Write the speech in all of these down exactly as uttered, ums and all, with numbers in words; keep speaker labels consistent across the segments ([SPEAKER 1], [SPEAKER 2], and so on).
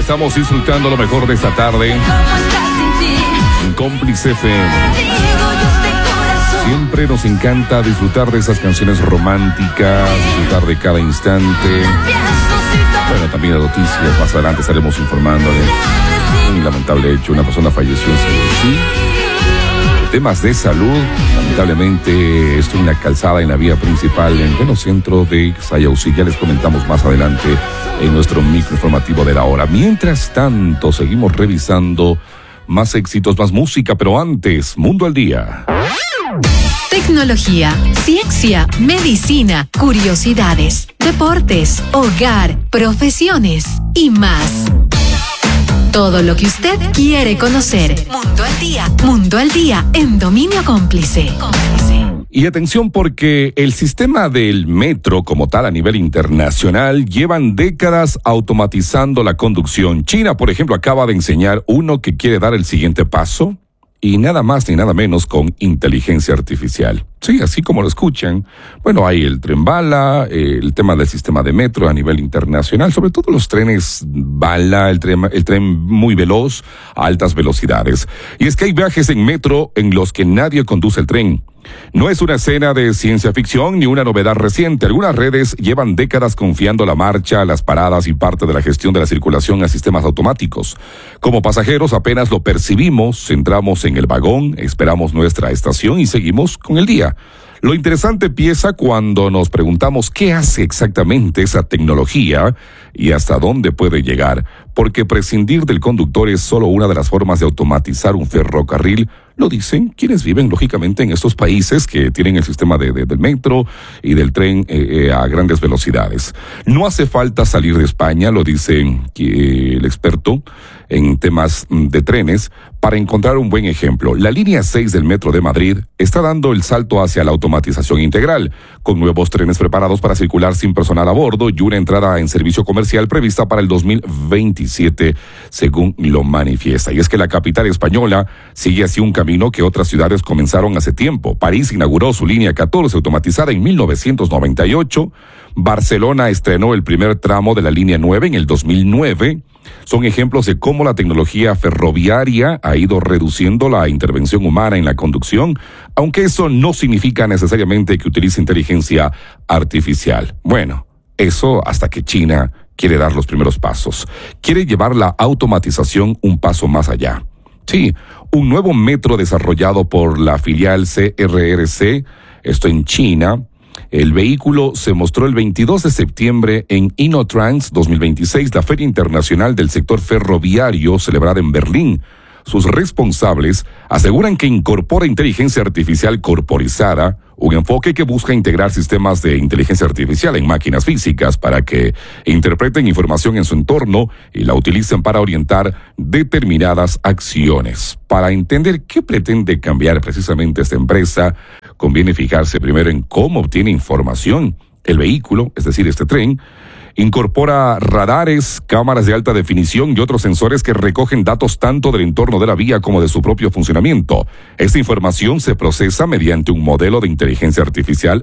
[SPEAKER 1] estamos disfrutando lo mejor de esta tarde en Cómplice F M. Siempre nos encanta disfrutar de esas canciones románticas, disfrutar de cada instante. Bueno, también las noticias, más adelante estaremos informando de un lamentable hecho, una persona falleció en sí. Temas de salud, lamentablemente esto es una calzada en la vía principal en pleno centro de Sayaucí. Ya les comentamos más adelante en nuestro micro informativo de la hora. Mientras tanto, seguimos revisando más éxitos, más música, pero antes, Mundo al Día.
[SPEAKER 2] Tecnología, ciencia, medicina, curiosidades, deportes, hogar, profesiones y más. Todo lo que usted quiere conocer. Mundo al Día. Mundo al Día en Dominio Cómplice.
[SPEAKER 1] Y atención, porque el sistema del metro como tal a nivel internacional llevan décadas automatizando la conducción. China, por ejemplo, acaba de enseñar uno que quiere dar el siguiente paso. Y nada más ni nada menos con inteligencia artificial. Sí, así como lo escuchan. Bueno, hay el tren bala, eh, el tema del sistema de metro a nivel internacional, sobre todo los trenes bala, el tren, el tren muy veloz a altas velocidades. Y es que hay viajes en metro en los que nadie conduce el tren. No es una escena de ciencia ficción ni una novedad reciente. Algunas redes llevan décadas confiando la marcha, las paradas y parte de la gestión de la circulación a sistemas automáticos. Como pasajeros apenas lo percibimos, entramos en el vagón, esperamos nuestra estación y seguimos con el día. Lo interesante empieza cuando nos preguntamos qué hace exactamente esa tecnología y hasta dónde puede llegar, porque prescindir del conductor es solo una de las formas de automatizar un ferrocarril. Lo dicen quienes viven, lógicamente, en estos países que tienen el sistema de, de, del metro y del tren eh, eh, a grandes velocidades. No hace falta salir de España, lo dice eh, el experto en temas de trenes, para encontrar un buen ejemplo. La línea seis del Metro de Madrid está dando el salto hacia la automatización integral, con nuevos trenes preparados para circular sin personal a bordo y una entrada en servicio comercial prevista para el dos mil veintisiete, según lo manifiesta. Y es que la capital española sigue así un camino que otras ciudades comenzaron hace tiempo. París inauguró su línea catorce automatizada en mil novecientos noventa y ocho. Barcelona estrenó el primer tramo de la línea nueve en el dos mil nueve. Son ejemplos de cómo la tecnología ferroviaria ha ido reduciendo la intervención humana en la conducción, aunque eso no significa necesariamente que utilice inteligencia artificial. Bueno, eso hasta que China quiere dar los primeros pasos. Quiere llevar la automatización un paso más allá. Sí, un nuevo metro desarrollado por la filial C R R C, esto en China. El vehículo se mostró el veintidós de septiembre en InnoTrans dos mil veintiséis, la Feria Internacional del Sector Ferroviario celebrada en Berlín. Sus responsables aseguran que incorpora inteligencia artificial corporizada, un enfoque que busca integrar sistemas de inteligencia artificial en máquinas físicas para que interpreten información en su entorno y la utilicen para orientar determinadas acciones. Para entender qué pretende cambiar precisamente esta empresa, conviene fijarse primero en cómo obtiene información. El vehículo, es decir, este tren, incorpora radares, cámaras de alta definición y otros sensores que recogen datos tanto del entorno de la vía como de su propio funcionamiento. Esta información se procesa mediante un modelo de inteligencia artificial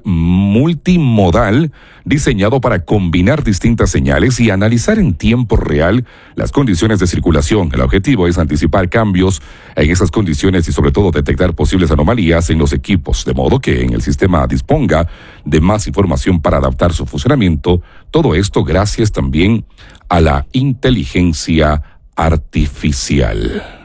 [SPEAKER 1] multimodal diseñado para combinar distintas señales y analizar en tiempo real las condiciones de circulación. El objetivo es anticipar cambios en esas condiciones y sobre todo detectar posibles anomalías en los equipos, de modo que en el sistema disponga de más información para adaptar su funcionamiento. Todo esto gracias también a la inteligencia artificial.